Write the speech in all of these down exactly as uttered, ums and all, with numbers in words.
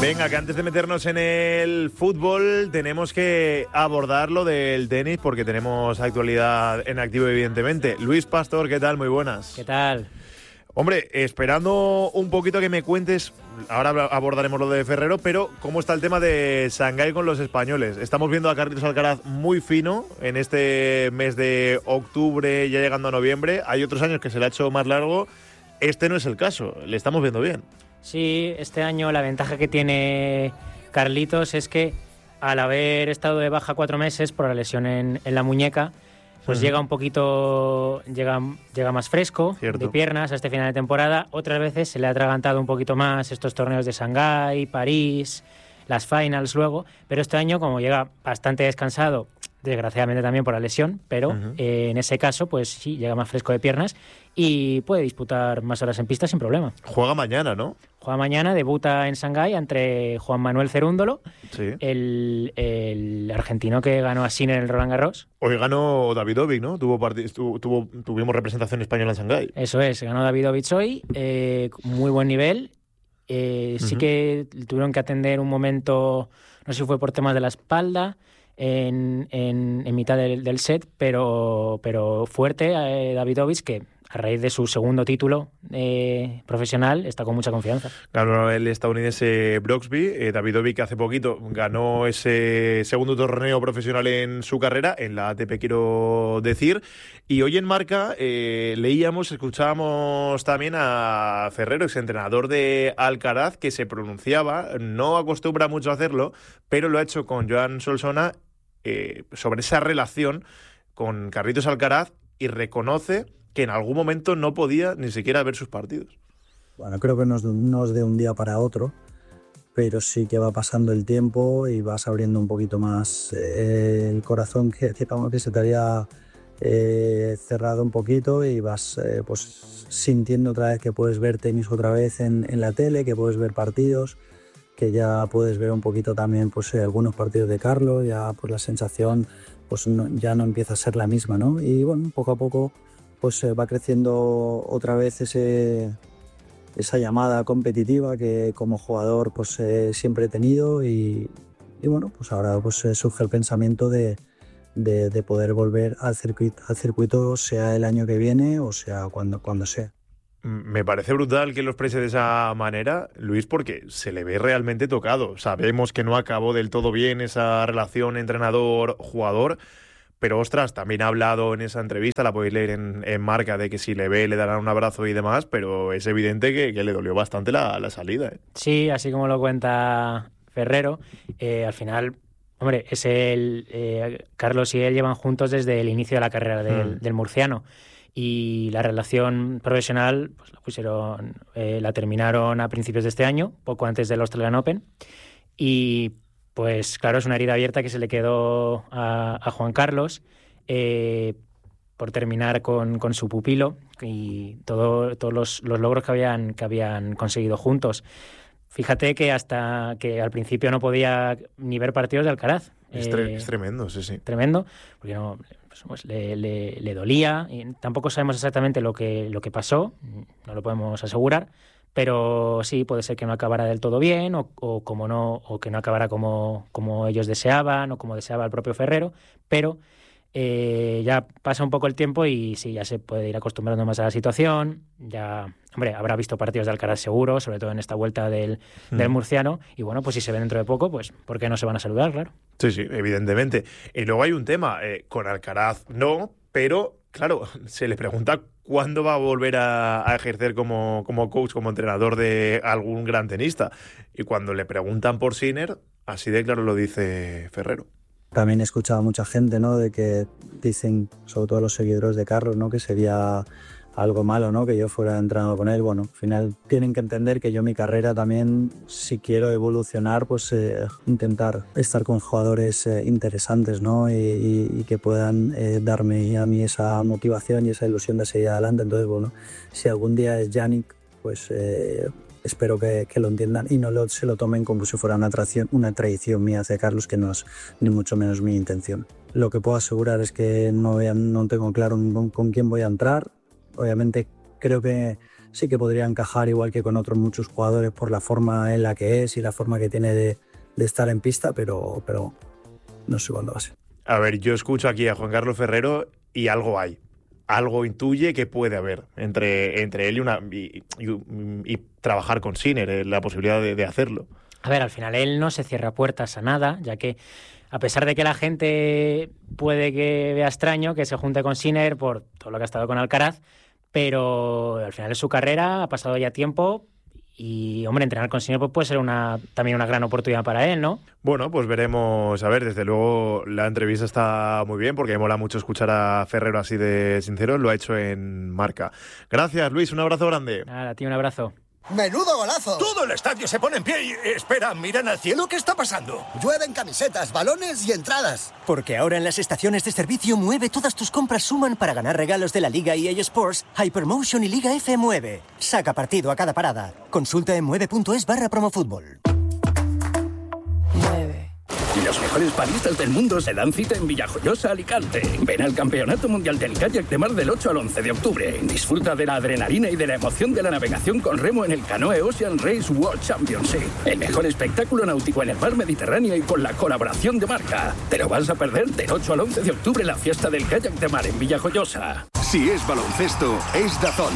Venga, que antes de meternos en el fútbol tenemos que abordar lo del tenis porque tenemos actualidad en activo, evidentemente. Luis Pastor, ¿qué tal? Muy buenas. ¿Qué tal? Hombre, esperando un poquito que me cuentes, ahora abordaremos lo de Ferrero, pero ¿cómo está el tema de Shanghái con los españoles? Estamos viendo a Carlitos Alcaraz muy fino en este mes de octubre, ya llegando a noviembre. Hay otros años que se le ha hecho más largo. Este no es el caso, le estamos viendo bien. Sí, este año la ventaja que tiene Carlitos es que al haber estado de baja cuatro meses por la lesión en, en la muñeca, pues uh-huh. llega un poquito, llega, llega más fresco. Cierto. De piernas a este final de temporada. Otras veces se le ha atragantado un poquito más estos torneos de Shanghái, París, las finals luego, pero este año como llega bastante descansado, desgraciadamente también por la lesión, pero uh-huh. eh, en ese caso pues sí, llega más fresco de piernas y puede disputar más horas en pista sin problema. Juega mañana, ¿no? Juega mañana, debuta en Shanghái entre Juan Manuel Cerúndolo, sí. el, el argentino que ganó a Sinner en el Roland Garros. Hoy ganó Davidovich, ¿no? Tuvo, part- tuvo, tuvo Tuvimos representación española en Shanghái. Eso es, ganó Davidovich hoy, eh, muy buen nivel. Eh, uh-huh. Sí que tuvieron que atender un momento, no sé si fue por temas de la espalda, en, en, en mitad del, del set, pero, pero fuerte eh, Davidovich, que a raíz de su segundo título eh, profesional está con mucha confianza. Ganó el estadounidense Brooksby. eh, Davidovich hace poquito ganó ese segundo torneo profesional en su carrera, en la A T P quiero decir, y hoy en Marca eh, leíamos, escuchábamos también a Ferrero, exentrenador de Alcaraz, que se pronunciaba, no acostumbra mucho a hacerlo, pero lo ha hecho con Joan Solsona eh, sobre esa relación con Carlitos Alcaraz y reconoce que en algún momento no podía ni siquiera ver sus partidos. Bueno, creo que no es, de, no es de un día para otro, pero sí que va pasando el tiempo y vas abriendo un poquito más eh, el corazón que, que se te había eh, cerrado un poquito y vas eh, pues sintiendo otra vez que puedes ver tenis otra vez en, en la tele, que puedes ver partidos, que ya puedes ver un poquito también pues, eh, algunos partidos de Carlos, ya pues la sensación pues, no, ya no empieza a ser la misma, ¿no? Y bueno, poco a poco pues va creciendo otra vez ese, esa llamada competitiva que como jugador pues eh, siempre he tenido y, y bueno, pues ahora pues eh, surge el pensamiento de, de, de poder volver al circuito, al circuito sea el año que viene o sea cuando, cuando sea. Me parece brutal que lo exprese de esa manera, Luis, porque se le ve realmente tocado. Sabemos que no acabó del todo bien esa relación entrenador-jugador, pero ostras, también ha hablado en esa entrevista, la podéis leer en, en Marca, de que si le ve le darán un abrazo y demás, pero es evidente que, que le dolió bastante la, la salida, ¿eh? Sí, así como lo cuenta Ferrero, eh, al final, hombre, es el eh, Carlos y él llevan juntos desde el inicio de la carrera del, hmm. del murciano, y la relación profesional pues la pusieron, eh, la terminaron a principios de este año, poco antes del Australian Open, y pues claro, es una herida abierta que se le quedó a, a Juan Carlos eh, por terminar con, con su pupilo y todo, todos los, los logros que habían, que habían conseguido juntos. Fíjate que hasta que al principio no podía ni ver partidos de Alcaraz. Es, tre- eh, es tremendo, sí, sí. Tremendo, porque no, pues, pues, le, le, le dolía y tampoco sabemos exactamente lo que, lo que pasó, no lo podemos asegurar. Pero sí, puede ser que no acabara del todo bien o, o como no o que no acabara como, como ellos deseaban o como deseaba el propio Ferrero, pero eh, ya pasa un poco el tiempo y sí, ya se puede ir acostumbrando más a la situación. Ya, hombre, habrá visto partidos de Alcaraz seguro, sobre todo en esta vuelta del, mm. del murciano, y bueno, pues si se ven dentro de poco, pues ¿por qué no se van a saludar? Claro. Sí, sí, evidentemente. Y luego hay un tema, eh, con Alcaraz no, pero claro, se le pregunta cuándo va a volver a, a ejercer como, como coach, como entrenador de algún gran tenista. Y cuando le preguntan por Sinner, así de claro lo dice Ferrero. También he escuchado a mucha gente, ¿no?, de que dicen, sobre todo los seguidores de Carlos, ¿no?, que sería algo malo, ¿no?, que yo fuera entrenado con él. Bueno, al final tienen que entender que yo mi carrera también, si quiero evolucionar, pues eh, intentar estar con jugadores eh, interesantes, ¿no?, y, y, y que puedan eh, darme a mí esa motivación y esa ilusión de seguir adelante. Entonces, bueno, si algún día es Jannik, pues eh, espero que, que lo entiendan y no lo, se lo tomen como si fuera una traición, una traición mía hacia Carlos, que no es ni mucho menos mi intención. Lo que puedo asegurar es que no, voy a, no tengo claro con, con quién voy a entrar. Obviamente creo que sí que podría encajar igual que con otros muchos jugadores por la forma en la que es y la forma que tiene de, de estar en pista, pero, pero no sé cuándo va a ser. A ver, yo escucho aquí a Juan Carlos Ferrero y algo hay. Algo intuye que puede haber entre, entre él y, una, y, y, y trabajar con Sinner, eh, la posibilidad de, de hacerlo. A ver, al final él no se cierra puertas a nada, ya que a pesar de que la gente puede que vea extraño que se junte con Sinner por todo lo que ha estado con Alcaraz, pero al final es su carrera, ha pasado ya tiempo y, hombre, entrenar con Sinner pues puede ser una, también una gran oportunidad para él, ¿no? Bueno, pues veremos. A ver, desde luego la entrevista está muy bien porque me mola mucho escuchar a Ferrero así de sincero, lo ha hecho en Marca. Gracias, Luis, un abrazo grande. Nada, a ti un abrazo. ¡Menudo golazo! Todo el estadio se pone en pie y... Espera, miran al cielo, ¿qué está pasando? Llueven camisetas, balones y entradas. Porque ahora en las estaciones de servicio Mueve todas tus compras suman para ganar regalos de la Liga E A Sports, Hypermotion y Liga F Mueve. Saca partido a cada parada. Consulta en mueve.es barra promofútbol. Mueve. Los mejores baristas del mundo se dan cita en Villajoyosa, Alicante. Ven al Campeonato Mundial del Kayak de Mar del ocho al once de octubre. Disfruta de la adrenalina y de la emoción de la navegación con remo en el Canoe Ocean Race World Championship. El mejor espectáculo náutico en el mar Mediterráneo y con la colaboración de Marca. Te lo vas a perder del ocho al once de octubre la fiesta del Kayak de Mar en Villajoyosa. Si es baloncesto, es Dazón.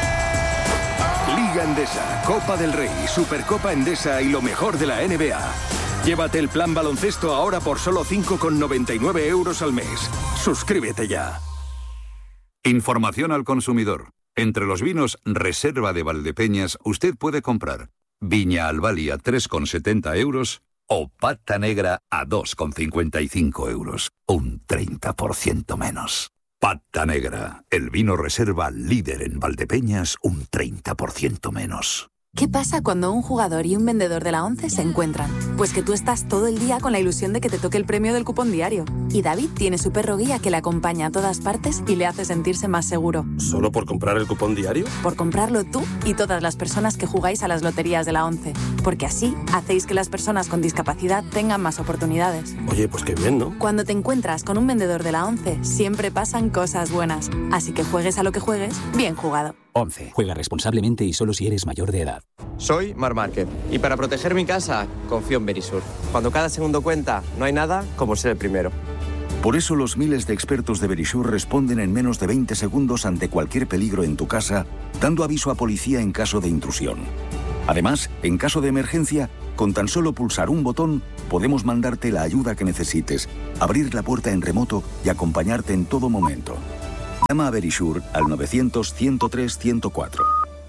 Liga Endesa, Copa del Rey, Supercopa Endesa y lo mejor de la N B A. Llévate el plan baloncesto ahora por solo cinco con noventa y nueve euros al mes. Suscríbete ya. Información al consumidor. Entre los vinos Reserva de Valdepeñas usted puede comprar Viña Albali a tres con setenta euros o Pata Negra a dos con cincuenta y cinco euros. Un treinta por ciento menos. Pata Negra, el vino Reserva líder en Valdepeñas, un treinta por ciento menos. ¿Qué pasa cuando un jugador y un vendedor de la ONCE se encuentran? Pues que tú estás todo el día con la ilusión de que te toque el premio del cupón diario. Y David tiene su perro guía que le acompaña a todas partes y le hace sentirse más seguro. ¿Solo por comprar el cupón diario? Por comprarlo tú y todas las personas que jugáis a las loterías de la ONCE. Porque así hacéis que las personas con discapacidad tengan más oportunidades. Oye, pues qué bien, ¿no? Cuando te encuentras con un vendedor de la ONCE, siempre pasan cosas buenas. Así que juegues a lo que juegues, bien jugado. ONCE. Juega responsablemente y solo si eres mayor de edad. Soy Mar Márquez y para proteger mi casa confío en Verisur. Cuando cada segundo cuenta, no hay nada como ser el primero. Por eso los miles de expertos de Verisur responden en menos de veinte segundos ante cualquier peligro en tu casa, dando aviso a policía en caso de intrusión. Además, en caso de emergencia, con tan solo pulsar un botón, podemos mandarte la ayuda que necesites, abrir la puerta en remoto y acompañarte en todo momento. Llama a Verisur al novecientos, ciento tres, ciento cuatro.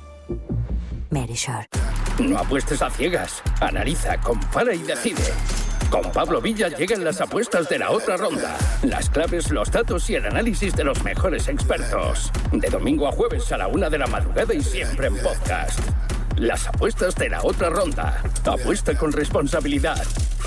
Verisur. No apuestes a ciegas. Analiza, compara y decide. Con Pablo Villa llegan las apuestas de la otra ronda. Las claves, los datos y el análisis de los mejores expertos. De domingo a jueves a la una de la madrugada y siempre en podcast. Las apuestas de la otra ronda. Apuesta con responsabilidad.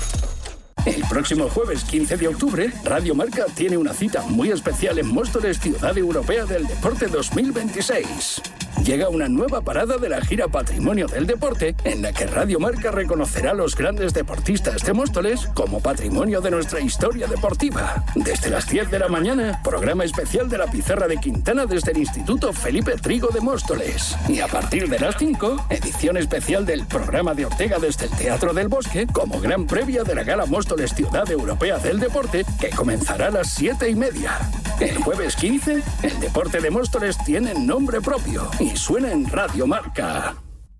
El próximo jueves quince de octubre, Radio Marca tiene una cita muy especial en Móstoles, Ciudad Europea del Deporte dos mil veintiséis. Llega una nueva parada de la gira Patrimonio del Deporte, en la que Radio Marca reconocerá a los grandes deportistas de Móstoles como patrimonio de nuestra historia deportiva. Desde las diez de la mañana, programa especial de la Pizarra de Quintana desde el Instituto Felipe Trigo de Móstoles. Y a partir de las cinco, edición especial del programa de Ortega desde el Teatro del Bosque, como gran previa de la Gala Móstoles Ciudad Europea del Deporte, que comenzará a las siete y media. El jueves quince, el deporte de Móstoles tiene nombre propio y suena en Radio Marca.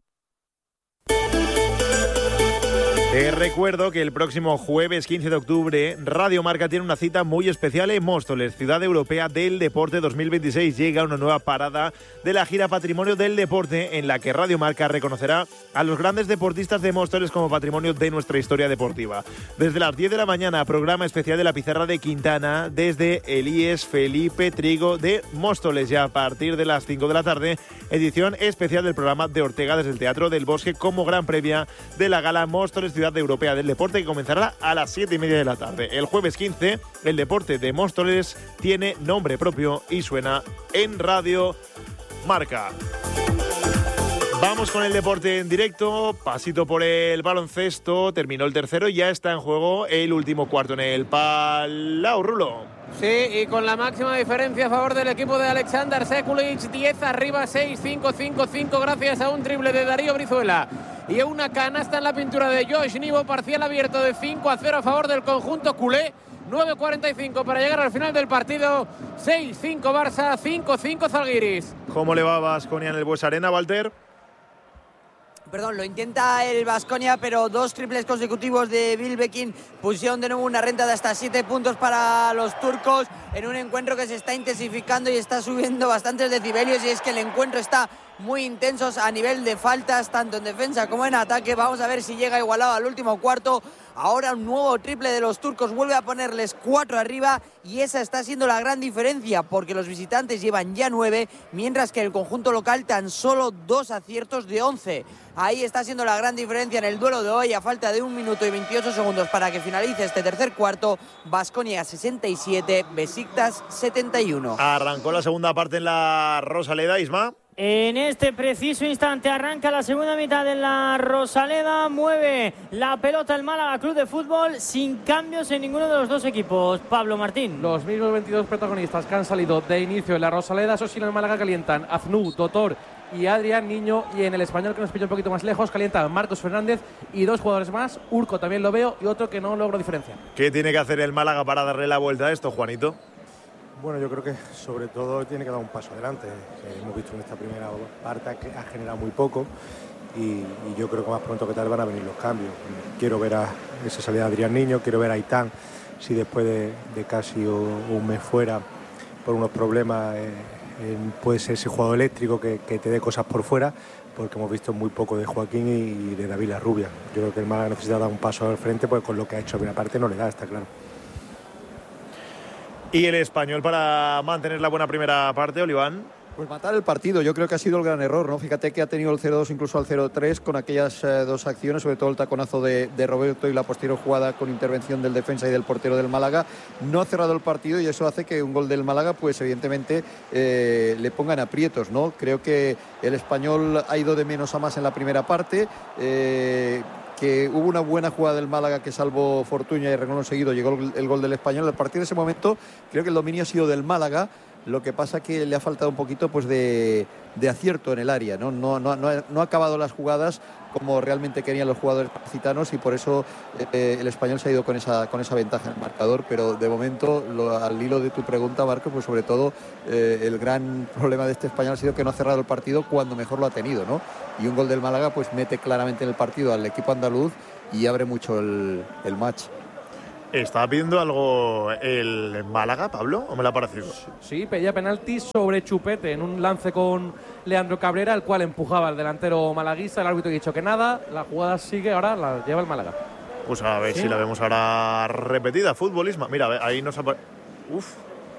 Te recuerdo que el próximo jueves quince de octubre Radio Marca tiene una cita muy especial en Móstoles, Ciudad Europea del Deporte dos mil veintiséis. Llega una nueva parada de la gira Patrimonio del Deporte en la que Radio Marca reconocerá a los grandes deportistas de Móstoles como patrimonio de nuestra historia deportiva. Desde las diez de la mañana, programa especial de la Pizarra de Quintana desde el I E S Felipe Trigo de Móstoles. Y a partir de las cinco de la tarde, edición especial del programa de Ortega desde el Teatro del Bosque como gran previa de la Gala Móstoles Ciudad Europea del Deporte, que comenzará a las siete y media de la tarde. El jueves quince, el deporte de Móstoles tiene nombre propio y suena en Radio Marca. Vamos con el deporte en directo, pasito por el baloncesto, terminó el tercero y ya está en juego el último cuarto en el Palau, Rulo. Sí, y con la máxima diferencia a favor del equipo de Alexander Sekulic, diez arriba, seis cinco cinco cinco, gracias a un triple de Darío Brizuela y a una canasta en la pintura de Josh Nivo, parcial abierto de cinco a cero a favor del conjunto culé. nueve cuarenta y cinco para llegar al final del partido, seis cinco Barça, cinco cinco Zalgiris. ¿Cómo le va a Baskonia en el Bues Arena, Walter? Perdón, lo intenta el Baskonia, pero dos triples consecutivos de Bilbekin pusieron de nuevo una renta de hasta siete puntos para los turcos en un encuentro que se está intensificando y está subiendo bastantes decibelios, y es que el encuentro está muy intenso a nivel de faltas, tanto en defensa como en ataque. Vamos a ver si llega igualado al último cuarto. Ahora un nuevo triple de los turcos vuelve a ponerles cuatro arriba, y esa está siendo la gran diferencia, porque los visitantes llevan ya nueve, mientras que el conjunto local tan solo dos aciertos de once. Ahí está siendo la gran diferencia en el duelo de hoy, a falta de un minuto y veintiocho segundos para que finalice este tercer cuarto. Baskonia sesenta y siete, Besiktas setenta y uno. Arrancó la segunda parte en la Rosaleda, Isma. En este preciso instante arranca la segunda mitad en la Rosaleda. Mueve la pelota el Málaga Club de Fútbol sin cambios en ninguno de los dos equipos. Pablo Martín. Los mismos veintidós protagonistas que han salido de inicio en la Rosaleda. Eso sí, en el Málaga calientan Aznu, Totor y Adrián Niño, y en el Español, que nos pilla un poquito más lejos, calientan Marcos Fernández y dos jugadores más. Urco también lo veo, y otro que no logro diferenciar. ¿Qué tiene que hacer el Málaga para darle la vuelta a esto, Juanito? Bueno, yo creo que sobre todo tiene que dar un paso adelante. Eh, hemos visto en esta primera parte que ha generado muy poco, y, y yo creo que más pronto que tarde van a venir los cambios. Quiero ver a esa salida de Adrián Niño, quiero ver a Aitán, si después de, de casi un mes fuera por unos problemas eh, eh, puede ser ese jugador eléctrico que, que te dé cosas por fuera, porque hemos visto muy poco de Joaquín y, y de David Larrubia. Yo creo que el Málaga necesita dar un paso al frente, pues con lo que ha hecho en primera parte no le da, está claro. ¿Y el Español para mantener la buena primera parte, Oliván? Pues matar el partido, yo creo que ha sido el gran error, ¿no? Fíjate que ha tenido el cero dos incluso al cero tres con aquellas eh, dos acciones, sobre todo el taconazo de, de Roberto y la posterior jugada con intervención del defensa y del portero del Málaga. No ha cerrado el partido, y eso hace que un gol del Málaga, pues evidentemente eh, le pongan aprietos, ¿no? Creo que el Español ha ido de menos a más en la primera parte. Eh, que hubo una buena jugada del Málaga que salvó Fortuña, y renglón seguido llegó el, el gol del Español. A partir de ese momento creo que el dominio ha sido del Málaga. Lo que pasa que le ha faltado un poquito pues de, de acierto en el área, ¿no? No, no, no, ha, no ha acabado las jugadas como realmente querían los jugadores gitanos, y por eso eh, el Español se ha ido con esa, con esa ventaja en el marcador. Pero de momento, lo, al hilo de tu pregunta, Marco, pues sobre todo eh, el gran problema de este Español ha sido que no ha cerrado el partido cuando mejor lo ha tenido, ¿no? Y un gol del Málaga pues mete claramente en el partido al equipo andaluz y abre mucho el, el match. ¿Estaba pidiendo algo el Málaga, Pablo, o me lo ha parecido? Sí, pedía penalti sobre Chupete en un lance con Leandro Cabrera, el cual empujaba al delantero malaguista. El árbitro ha dicho que nada, la jugada sigue, ahora la lleva el Málaga. Pues a ver, ¿sí?, si la vemos ahora repetida. Futbolismo. Mira, ahí nos ha... Uf. Uf.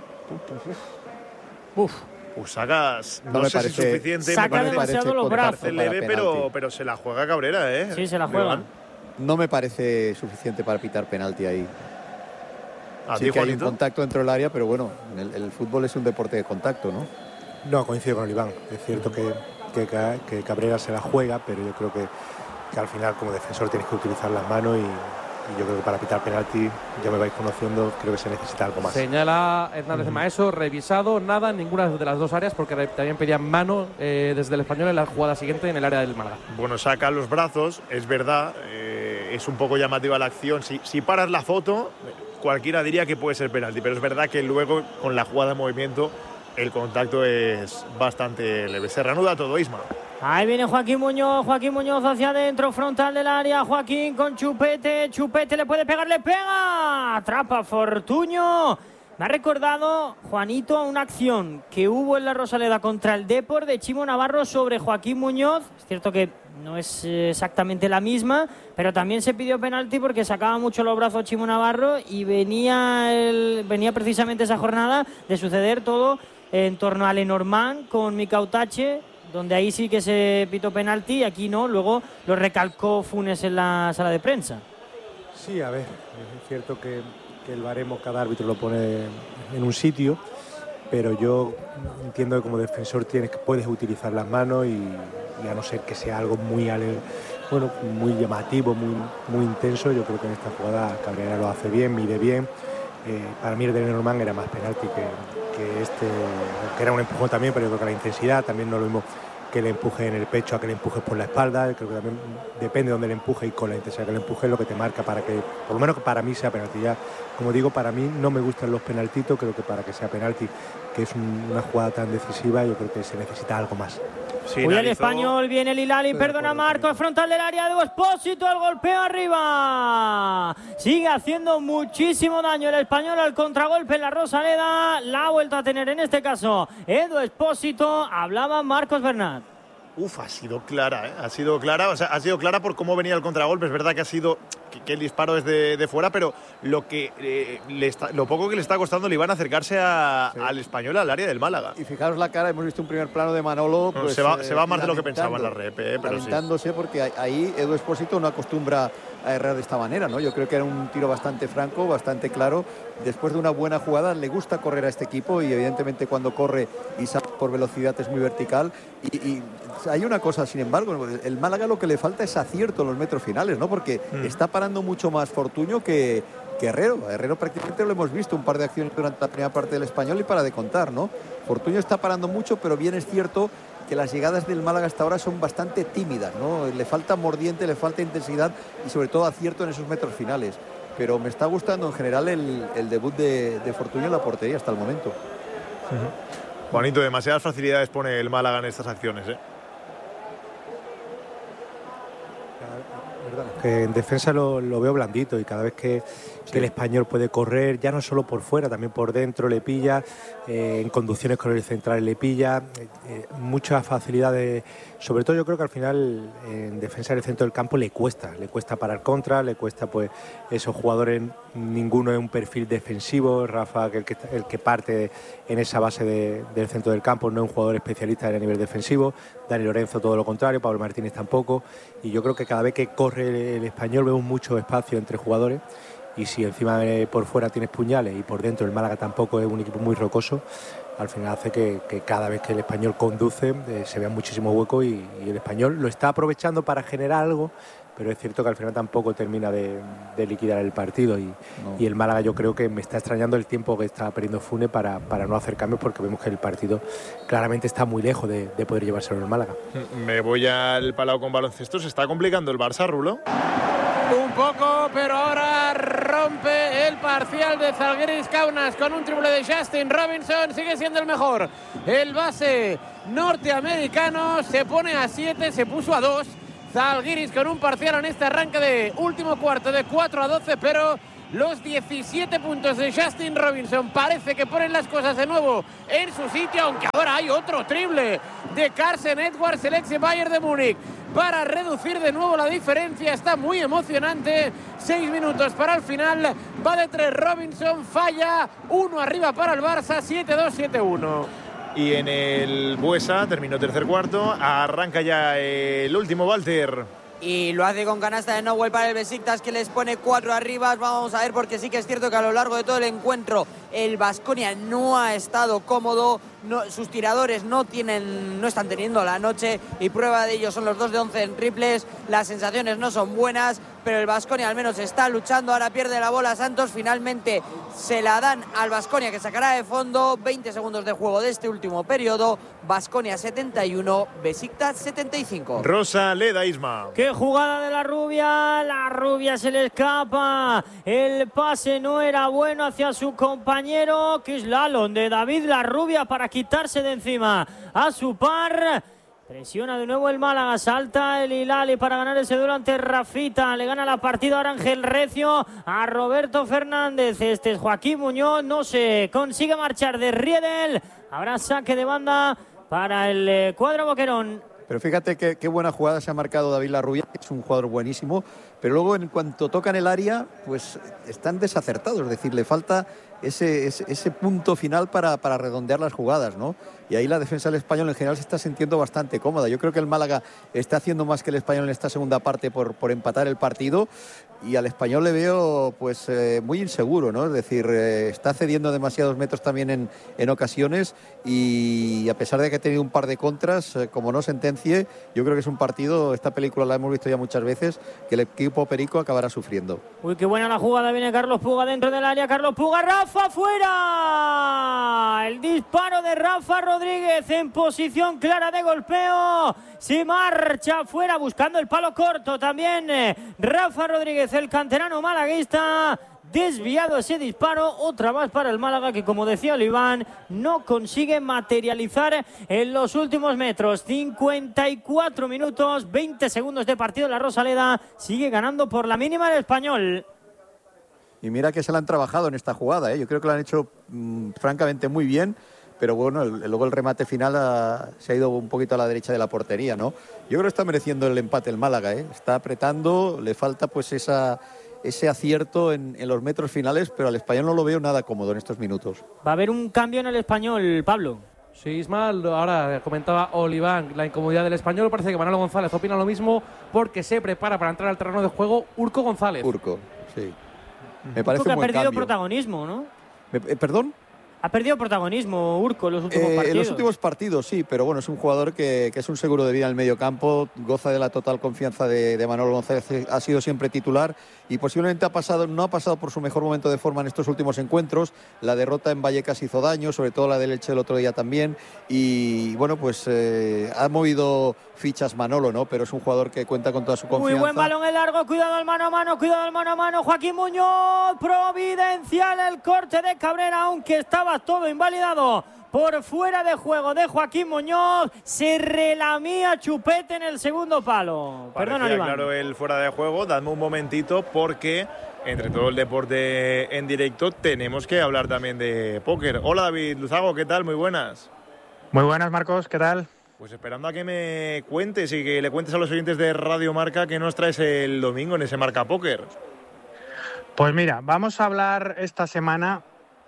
Uf. Pues sacas, no, no sé parece, si es suficiente. Saca me demasiado los brazos. Parece leve, pero, pero se la juega Cabrera, ¿eh? Sí, se la juega. No me parece suficiente para pitar penalti ahí. ¿A sí ti, que hay un Juanito? contacto dentro del área, pero bueno, el, el fútbol es un deporte de contacto, ¿no? No, coincido con Oliván. Es cierto que, que, que Cabrera se la juega, pero yo creo que, que al final como defensor tienes que utilizar las manos, y, y yo creo que para pitar penalti, ya me vais conociendo, creo que se necesita algo más. Señala Hernández de Maeso, revisado, nada en ninguna de las dos áreas, porque también pedían mano eh, desde el Español en la jugada siguiente en el área del Málaga. Bueno, saca los brazos, es verdad, eh, es un poco llamativa la acción. Si, si paras la foto, cualquiera diría que puede ser penalti, pero es verdad que luego con la jugada de movimiento el contacto es bastante leve. Se reanuda todo, Isma. Ahí viene Joaquín Muñoz, Joaquín Muñoz hacia adentro, frontal del área, Joaquín con Chupete, Chupete le puede pegar, le pega, atrapa Fortuño. Me ha recordado, Juanito, a una acción que hubo en la Rosaleda contra el Depor de Chimo Navarro sobre Joaquín Muñoz. Es cierto que no es exactamente la misma, pero también se pidió penalti porque sacaba mucho los brazos Chimo Navarro, y venía, el, venía precisamente esa jornada de suceder todo en torno a Lenormand con Micautache, donde ahí sí que se pitó penalti y aquí no. Luego lo recalcó Funes en la sala de prensa. Sí, a ver, es cierto que, que el baremo cada árbitro lo pone en un sitio, pero yo entiendo que como defensor tienes, puedes utilizar las manos, y, y a no ser que sea algo muy ale, bueno, muy llamativo, muy, muy intenso, yo creo que en esta jugada Cabrera lo hace bien, mide bien. Eh, para mí el de Lenormand era más penalti que, que este, que era un empujón también, pero yo creo que la intensidad también no es lo mismo que le empuje en el pecho a que le empujes por la espalda. Creo que también depende de dónde le empuje y con la intensidad que le empuje es lo que te marca para que, por lo menos para mí sea penalti. Ya, como digo, para mí no me gustan los penaltitos, creo que para que sea penalti, que es un, una jugada tan decisiva, yo creo que se necesita algo más. Sí, Uy, el español, viene el Hilali, perdona Marcos, frontal del área de Expósito, el golpeo arriba. Sigue haciendo muchísimo daño el español al contragolpe en la Rosaleda. La ha vuelto a tener en este caso Edu Expósito. Hablaba Marcos Bernat. Uf, ha sido clara, ¿eh? Ha sido clara, o sea, ha sido clara por cómo venía el contragolpe. Es verdad que ha sido que, que el disparo es de, de fuera, pero lo que eh, le está, lo poco que le está costando le iban a acercarse a, sí. al español, al área del Málaga. Y fijaros la cara, hemos visto un primer plano de Manolo. No, pues, se va, eh, se va más de lo que pensaba en la rep, eh, pero lamentándose sí. porque ahí Edu Expósito no acostumbra a errar de esta manera, ¿no? Yo creo que era un tiro bastante franco, bastante claro. Después de una buena jugada, le gusta correr a este equipo y evidentemente cuando corre y sale por velocidad es muy vertical. Y, y hay una cosa, sin embargo, el Málaga lo que le falta es acierto en los metros finales, ¿no? Porque mm. está parando mucho más Fortuño que, que Herrero. Herrero prácticamente lo hemos visto, un par de acciones durante la primera parte del Español y para de contar, ¿no? Fortuño está parando mucho, pero bien es cierto que las llegadas del Málaga hasta ahora son bastante tímidas, ¿no? Le falta mordiente, le falta intensidad y sobre todo acierto en esos metros finales. Pero me está gustando en general el, el debut de, de Fortuño en la portería hasta el momento. Uh-huh. Juanito, demasiadas facilidades pone el Málaga en estas acciones, ¿eh? Que en defensa lo, lo veo blandito y cada vez que, sí. que el español puede correr, ya no solo por fuera, también por dentro le pilla, eh, en conducciones con el central le pilla, eh, eh, muchas facilidades, sobre todo yo creo que al final en defensa del centro del campo le cuesta, le cuesta parar contra, le cuesta pues esos jugadores, ninguno es un perfil defensivo, Rafa que el que, el que parte en esa base de, del centro del campo no es un jugador especialista a nivel defensivo, Dani Lorenzo todo lo contrario, Pablo Martínez tampoco, y yo creo que cada vez que corre el español vemos mucho espacio entre jugadores y si encima eh, por fuera tienes puñales y por dentro el Málaga tampoco es un equipo muy rocoso, al final hace que, que cada vez que el español conduce eh, se vean muchísimos huecos y, y el español lo está aprovechando para generar algo, pero es cierto que al final tampoco termina de, de liquidar el partido y, no. y el Málaga yo creo que me está extrañando el tiempo que está perdiendo Fune para, para no hacer cambios porque vemos que el partido claramente está muy lejos de, de poder llevárselo el Málaga. Me voy al Palau con baloncesto, se está complicando el Barça, Rulo. Un poco, pero ahora rompe el parcial de Zalgiris Kaunas con un triple de Justin Robinson. Sigue siendo el mejor. El base norteamericano se pone a siete, se puso a dos. Zalgiris con un parcial en este arranque de último cuarto de cuatro a doce, pero los diecisiete puntos de Justin Robinson parece que ponen las cosas de nuevo en su sitio, aunque ahora hay otro triple de Carsen Edwards, el ex Bayern de Múnich, para reducir de nuevo la diferencia. Está muy emocionante. Seis minutos para el final. Va de tres Robinson, falla. Uno arriba para el Barça, siete dos, siete uno. Y en el Buesa terminó tercer cuarto. Arranca ya el último, Walter. Y lo hace con canasta de Nowell para el Besiktas, que les pone cuatro arriba. Vamos a ver, porque sí que es cierto que a lo largo de todo el encuentro el Baskonia no ha estado cómodo, no, sus tiradores no tienen, no están teniendo la noche, y prueba de ello son los dos de once en triples. Las sensaciones no son buenas, pero el Baskonia al menos está luchando. Ahora pierde la bola Santos, finalmente se la dan al Baskonia, que sacará de fondo. Veinte segundos de juego de este último periodo. Baskonia setenta y uno, Besiktas setenta y cinco. Rosa Leda, Isma. ¡Qué jugada de la rubia! La rubia se le escapa. El pase no era bueno hacia su compañero. Que es Lalon de David La Rubia para quitarse de encima a su par. Presiona de nuevo el Málaga, salta el Hilali para ganar ese duelo ante Rafita. Le gana la partida ahora Ángel Recio a Roberto Fernández. Este es Joaquín Muñoz, no se consigue marchar de Riedel. Habrá saque de banda para el cuadro Boquerón. Pero fíjate qué, qué buena jugada se ha marcado David Larrubia, que es un jugador buenísimo, pero luego en cuanto tocan el área, pues están desacertados, es decir, le falta ese, ese, ese punto final para, para redondear las jugadas, ¿no? Y ahí la defensa del Español en general se está sintiendo bastante cómoda. Yo creo que el Málaga está haciendo más que el Español en esta segunda parte por, por empatar el partido, y al Español le veo pues eh, muy inseguro, ¿no? Es decir, eh, está cediendo demasiados metros también en, en ocasiones, y a pesar de que ha tenido un par de contras, eh, como no sentencie, yo creo que es un partido, esta película la hemos visto ya muchas veces, que el equipo perico acabará sufriendo. Uy, qué buena la jugada, viene Carlos Puga dentro del área, Carlos Puga, Rafa fuera, el disparo de Rafa Rodríguez en posición clara de golpeo, se marcha fuera buscando el palo corto también eh, Rafa Rodríguez, el canterano malaguista, desviado ese disparo, otra más para el Málaga que, como decía Oliván, no consigue materializar en los últimos metros. cincuenta y cuatro minutos, veinte segundos de partido, la Rosaleda sigue ganando por la mínima el Español. Y mira que se la han trabajado en esta jugada, ¿eh? Yo creo que lo han hecho mmm, francamente muy bien, pero bueno, el, luego el remate final ha, se ha ido un poquito a la derecha de la portería, ¿no? Yo creo que está mereciendo el empate el Málaga, ¿eh? Está apretando, le falta pues esa... ese acierto en, en los metros finales, pero al Español no lo veo nada cómodo en estos minutos. Va a haber un cambio en el Español, Pablo. Sí, Ismael, ahora comentaba Oliván la incomodidad del Español, parece que Manolo González opina lo mismo porque se prepara para entrar al terreno de juego Urco González. Urco, sí. Me parece Urco que un buen ha perdido cambio. protagonismo, ¿no? Me, eh, ¿Perdón? Ha perdido protagonismo Urco en los últimos eh, partidos. En los últimos partidos, sí, pero bueno, es un jugador que, que es un seguro de vida en el medio campo, goza de la total confianza de, de Manolo González, ha sido siempre titular y posiblemente ha pasado, no ha pasado por su mejor momento de forma en estos últimos encuentros. La derrota en Vallecas hizo daño, sobre todo la del Elche el otro día también, y bueno, pues eh, ha movido fichas Manolo, ¿no? Pero es un jugador que cuenta con toda su confianza. Muy buen balón en largo, cuidado al mano a mano, cuidado al mano a mano, Joaquín Muñoz, providencial el corte de Cabrera, aunque estaba todo invalidado por fuera de juego de Joaquín Muñoz, se relamía Chupete en el segundo palo. Perdona, Iván. Claro, el fuera de juego, dadme un momentito porque entre todo el deporte en directo tenemos que hablar también de póker. Hola David Luzago, ¿qué tal? Muy buenas. Muy buenas, Marcos, ¿qué tal? Pues esperando a que me cuentes y que le cuentes a los oyentes de Radio Marca qué nos traes el domingo en ese Marca Póker. Pues mira, vamos a hablar esta semana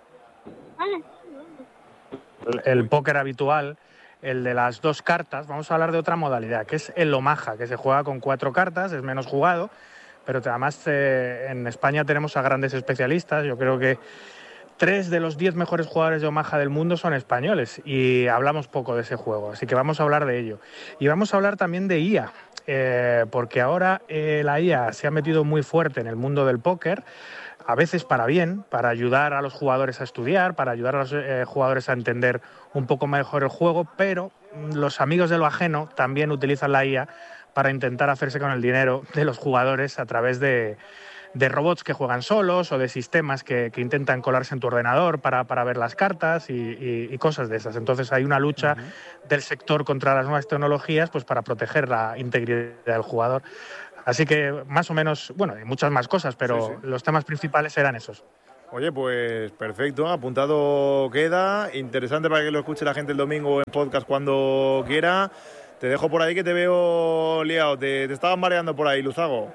el, el póker habitual, el de las dos cartas. Vamos a hablar de otra modalidad, que es el Omaha, que se juega con cuatro cartas, es menos jugado, pero además eh, en España tenemos a grandes especialistas. Yo creo que tres de los diez mejores jugadores de Omaha del mundo son españoles y hablamos poco de ese juego, así que vamos a hablar de ello. Y vamos a hablar también de I A, eh, porque ahora eh, la I A se ha metido muy fuerte en el mundo del póker, a veces para bien, para ayudar a los jugadores a estudiar, para ayudar a los eh, jugadores a entender un poco mejor el juego, pero los amigos de lo ajeno también utilizan la I A para intentar hacerse con el dinero de los jugadores a través de... de robots que juegan solos o de sistemas que, que intentan colarse en tu ordenador para, para ver las cartas y, y, y cosas de esas. Entonces hay una lucha uh-huh. del sector contra las nuevas tecnologías pues para proteger la integridad del jugador. Así que más o menos, bueno, hay muchas más cosas, pero sí, sí. los temas principales eran esos. Oye, pues perfecto, apuntado queda. Interesante para que lo escuche la gente el domingo en podcast cuando quiera. Te dejo por ahí que te veo liado. Te, te estabas mareando por ahí, Luzago.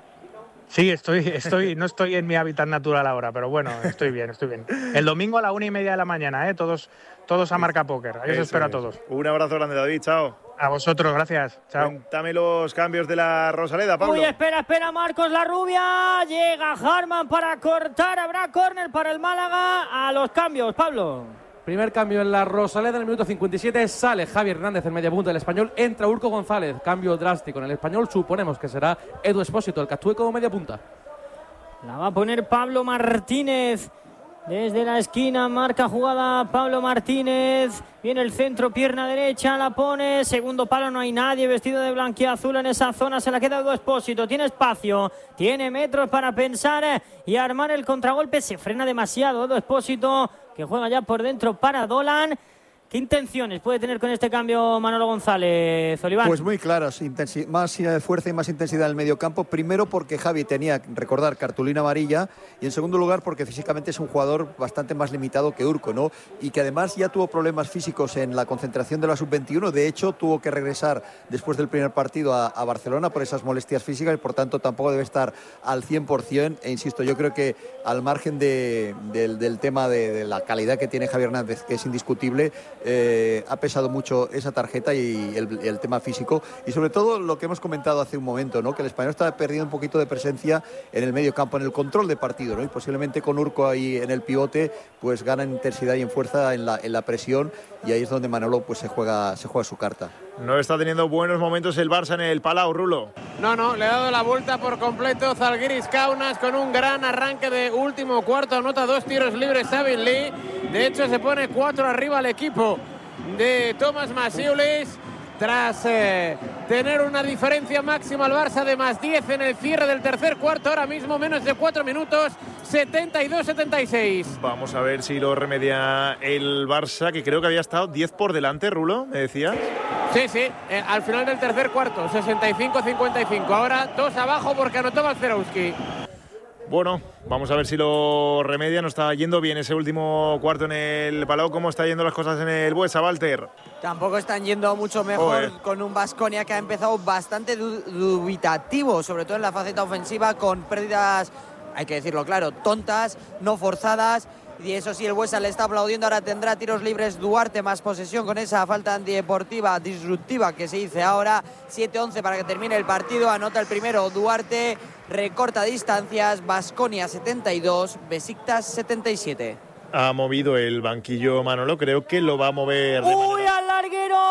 Sí, estoy, estoy, no estoy en mi hábitat natural ahora, pero bueno, estoy bien, estoy bien. El domingo a la una y media de la mañana, ¿eh? Todos, todos a Marca Póker. Ahí os espero a todos. Un abrazo grande, David. Chao. A vosotros, gracias. Chao. Cuéntame los cambios de la Rosaleda, Pablo. Uy, espera, espera, Marcos, la rubia. Llega Harman para cortar. Habrá córner para el Málaga. A los cambios, Pablo. Primer cambio en la Rosaleda en el minuto cincuenta y siete. Sale Javi Hernández en media punta del Español. Entra Urco González. Cambio drástico en el Español. Suponemos que será Edu Espósito el que actúe como media punta. La va a poner Pablo Martínez. Desde la esquina marca jugada Pablo Martínez. Viene el centro, pierna derecha, la pone. Segundo palo, no hay nadie vestido de blanquiazul en esa zona. Se la queda Edu Espósito. Tiene espacio, tiene metros para pensar y armar el contragolpe. Se frena demasiado Edu Espósito, que juega ya por dentro para Dolan. ¿Qué intenciones puede tener con este cambio Manolo González, Oliván? Pues muy claras, intensi- más fuerza y más intensidad en el medio campo. Primero porque Javi tenía, recordar, cartulina amarilla, y en segundo lugar porque físicamente es un jugador bastante más limitado que Urco, ¿no? Y que además ya tuvo problemas físicos en la concentración de la sub veintiuno. De hecho, tuvo que regresar después del primer partido a, a Barcelona por esas molestias físicas y por tanto tampoco debe estar al cien por cien. E insisto, yo creo que al margen de, de, del tema de, de la calidad que tiene Javi Hernández, que es indiscutible, Eh, ha pesado mucho esa tarjeta y el, el tema físico, y sobre todo lo que hemos comentado hace un momento, ¿no? Que el español está perdiendo un poquito de presencia en el medio campo, en el control de partido, ¿no? Y posiblemente con Urco ahí en el pivote pues gana en intensidad y en fuerza en la, en la presión, y ahí es donde Manolo pues se juega, se juega su carta. No está teniendo buenos momentos el Barça en el Palau, Rulo. No, no, le ha dado la vuelta por completo Zalgiris Kaunas con un gran arranque de último cuarto. Anota dos tiros libres Sabin Lee. De hecho, se pone cuatro arriba el equipo de Thomas Masiulis tras eh, tener una diferencia máxima al Barça de más diez en el cierre del tercer cuarto. Ahora mismo menos de cuatro minutos, setenta y dos setenta y seis. Vamos a ver si lo remedia el Barça, que creo que había estado diez por delante, Rulo, me decías. Sí, sí, eh, al final del tercer cuarto, sesenta y cinco cincuenta y cinco. Ahora dos abajo porque anotó Balcerowski. Bueno, vamos a ver si lo remedia. No está yendo bien ese último cuarto en el Palau. ¿Cómo están yendo las cosas en el Buesa, Walter? Tampoco están yendo mucho mejor. Joder. Con un Baskonia que ha empezado bastante du dubitativo, sobre todo en la faceta ofensiva, con pérdidas, hay que decirlo claro, tontas, no forzadas. Y eso sí, el Buesa le está aplaudiendo. Ahora tendrá tiros libres Duarte, más posesión con esa falta antideportiva disruptiva que se dice ahora. siete once para que termine el partido. Anota el primero Duarte, recorta distancias. Baskonia setenta y dos, Besiktas setenta y siete. Ha movido el banquillo Manolo, creo que lo va a mover. ¡Uy, al larguero!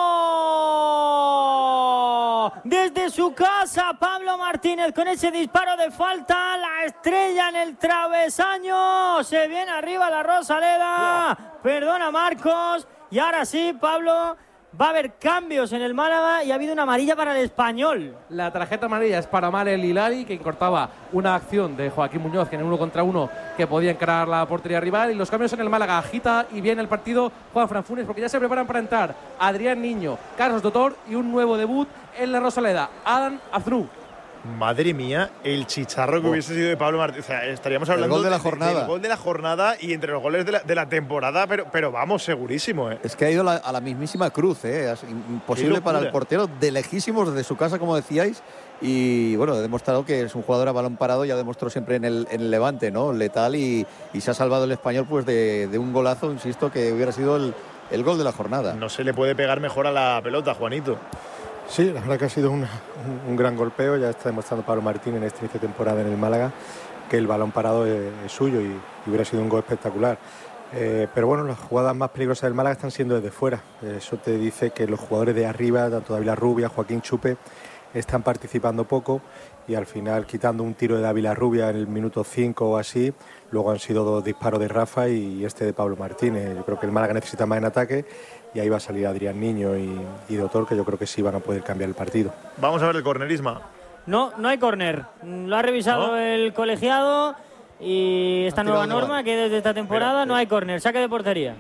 Desde su casa, Pablo Martínez con ese disparo de falta, la estrella en el travesaño, se viene arriba la Rosaleda, wow. Perdona Marcos, y ahora sí, Pablo, va a haber cambios en el Málaga y ha habido una amarilla para el Español. La tarjeta amarilla es para Mal El Hilali, que cortaba una acción de Joaquín Muñoz, que en uno contra uno que podía encarar la portería rival. Y los cambios en el Málaga, agita y viene el partido Juan Fran Funes, porque ya se preparan para entrar Adrián Niño, Carlos Dotor y un nuevo debut en la Rosaleda, Adam Azrou. Madre mía, el chicharro que oh. hubiese sido de Pablo Martínez. O sea, estaríamos hablando el gol de la de, jornada. De, del gol de la jornada y entre los goles de la, de la temporada, pero, pero vamos, segurísimo. ¿eh? Es que ha ido la, a la mismísima cruz, ¿eh? Es imposible para el portero, de lejísimos desde su casa, como decíais. Y bueno, ha demostrado que es un jugador a balón parado, ya demostró siempre en el, en el Levante, ¿no? Letal, y, y se ha salvado el Español pues de, de un golazo, insisto, que hubiera sido el, el gol de la jornada. No se le puede pegar mejor a la pelota, Juanito. Sí, la verdad que ha sido una, un, un gran golpeo. Ya está demostrando Pablo Martín en esta inicio de temporada en el Málaga que el balón parado es, es suyo y, y hubiera sido un gol espectacular. Eh, pero bueno, las jugadas más peligrosas del Málaga están siendo desde fuera. Eso te dice que los jugadores de arriba, tanto Dávila Rubia, Joaquín Chupe, están participando poco y al final, quitando un tiro de Dávila Rubia en el minuto cinco o así, luego han sido dos disparos de Rafa y este de Pablo Martínez. Yo creo que el Málaga necesita más en ataque y ahí va a salir Adrián Niño y, y Dotor, que yo creo que sí van a poder cambiar el partido. Vamos a ver el cornerismo. No, no hay córner. Lo ha revisado ¿No? el colegiado y esta nueva norma que desde esta temporada Pero, no hay córner, saque de portería.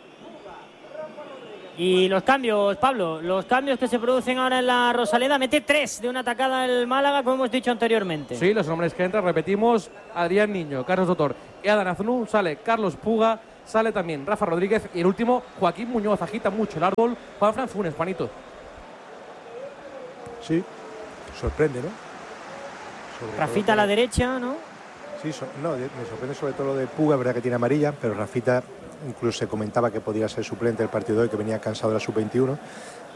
Y los cambios, Pablo, los cambios que se producen ahora en la Rosaleda, mete tres de una atacada el Málaga, como hemos dicho anteriormente. Sí, los nombres que entran, repetimos, Adrián Niño, Carlos Dotor y Adán Aznu, sale Carlos Puga, sale también Rafa Rodríguez y el último, Joaquín Muñoz. Agita mucho el árbol, Juan Fran Funes, Juanito. Sí, sorprende, ¿no? Sobre Rafita a la derecha, ¿no? Sí, so, no, me sorprende sobre todo lo de Puga, es verdad que tiene amarilla, pero Rafita incluso se comentaba que podía ser suplente del partido de hoy, que venía cansado de la sub veintiuno,